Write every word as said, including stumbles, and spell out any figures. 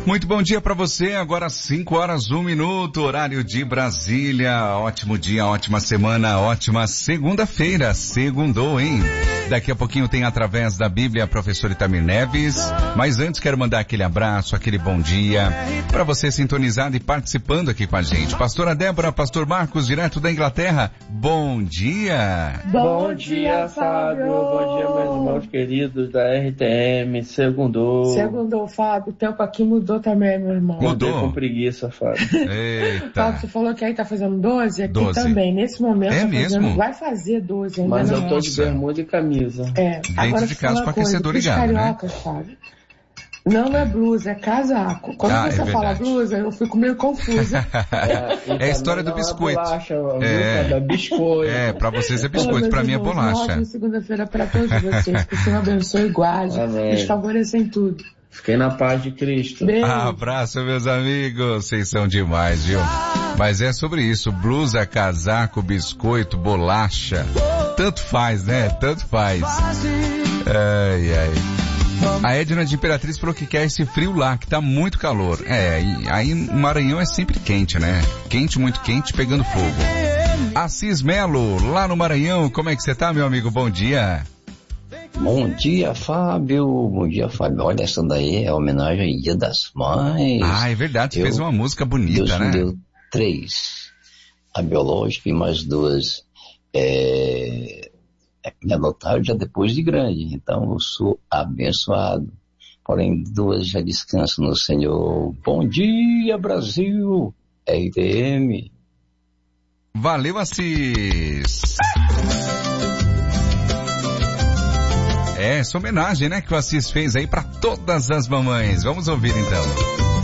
Muito bom dia para você, agora cinco horas, um minuto, horário de Brasília. Ótimo dia, ótima semana, ótima segunda-feira, segundou, hein? Daqui a pouquinho tem Através da Bíblia a professora Itamir Neves, mas antes quero mandar aquele abraço, aquele bom dia para você sintonizado e participando aqui com a gente. Pastora Débora, pastor Marcos, direto da Inglaterra, bom dia! Bom dia, Fábio! Bom dia, meus irmãos queridos da R T M, segundou. Segundou, Fábio, o tempo aqui mudou também, meu irmão. Mudou? Com preguiça, Fábio. Eita. Fábio, você falou que aí tá fazendo doze, aqui doze. Também, nesse momento É tá mesmo? fazendo, vai fazer doze ainda. Mas não. eu tô de bermuda e camisa. É, Dentro agora de casa com aquecedor coisa, ligado, né? cariocas, Fábio. Não é blusa, é casaco. Quando Ah, você é fala verdade. blusa, eu fico meio confusa. É, É a história do biscoito. É bolacha, É. é. Da biscoito. É, pra vocês é biscoito, Ô, pra meus mim é irmãos, uma bolacha. ótima segunda-feira pra todos vocês. Que o Senhor abençoe e guarde, Amém. nos favoreça em tudo. Fiquei na paz de Cristo. Beijo. Abraço, meus amigos, vocês são demais, viu? Mas é sobre isso, blusa, casaco, biscoito, bolacha, tanto faz, né? Tanto faz. Ai, ai. A Edna de Imperatriz falou que quer esse frio lá, que tá muito calor. É, e aí o Maranhão é sempre quente, né? Quente, muito quente, pegando fogo. Assis Melo, lá no Maranhão, como é que você tá, meu amigo? Bom dia. Bom dia, Fábio. Bom dia, Fábio. Olha, essa daí é homenagem ao Dia das Mães. Ah, é verdade, você Eu, fez uma música bonita, Deus né? me deu três. A biológica e mais duas. É... Me adotaram já depois de grande, então eu sou abençoado. Porém, duas já descansam no Senhor. Bom dia, Brasil. R T M. Valeu, Assis. É, essa homenagem, né, que o Assis fez aí para todas as mamães. Vamos ouvir então.